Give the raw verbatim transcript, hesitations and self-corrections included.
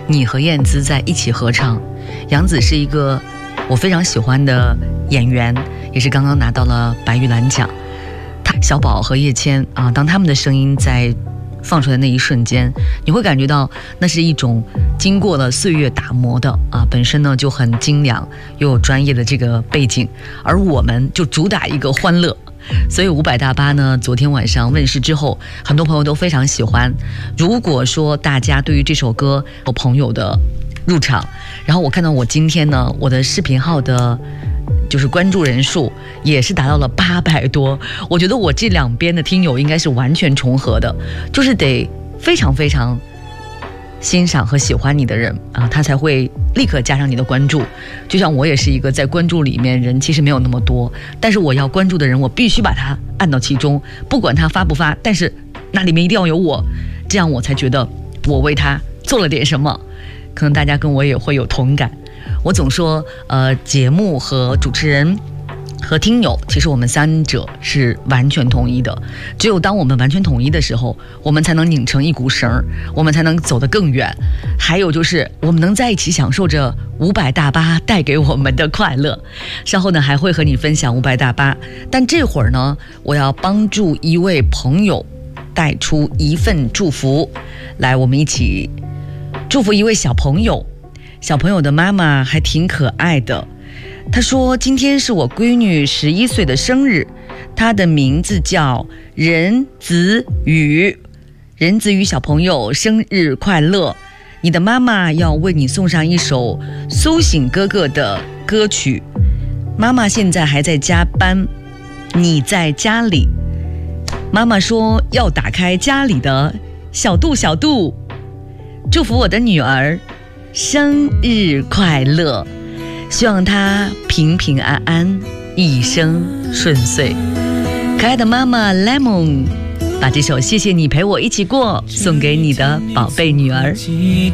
你和燕姿在一起合唱。杨紫是一个我非常喜欢的演员，也是刚刚拿到了白玉兰奖。他小宝和叶谦啊，当他们的声音在放出来的那一瞬间，你会感觉到那是一种经过了岁月打磨的啊，本身呢就很精良又有专业的这个背景，而我们就主打一个欢乐。所以五百大巴呢，昨天晚上问世之后，很多朋友都非常喜欢。如果说大家对于这首歌有朋友的入场，然后我看到我今天呢，我的视频号的就是关注人数也是达到了八百多，我觉得我这两边的听友应该是完全重合的，就是得非常非常欣赏和喜欢你的人啊，他才会立刻加上你的关注。就像我也是一个在关注里面人其实没有那么多，但是我要关注的人我必须把他按到其中，不管他发不发，但是那里面一定要有我，这样我才觉得我为他做了点什么。可能大家跟我也会有同感。我总说呃，节目和主持人和听友，其实我们三者是完全统一的。只有当我们完全统一的时候，我们才能拧成一股绳，我们才能走得更远。还有就是我们能在一起享受着五百大巴带给我们的快乐。稍后呢还会和你分享五百大巴，但这会儿呢，我要帮助一位朋友带出一份祝福。来，我们一起祝福一位小朋友。小朋友的妈妈还挺可爱的，她说今天是我闺女十一岁的生日，她的名字叫任子宇。任子宇小朋友生日快乐，你的妈妈要为你送上一首苏醒哥哥的歌曲。妈妈现在还在加班，你在家里，妈妈说要打开家里的小度小度，祝福我的女儿生日快乐，希望她平平安安，一生顺遂。可爱的妈妈 Lemon 把这首谢谢你陪我一起过送给你的宝贝女儿。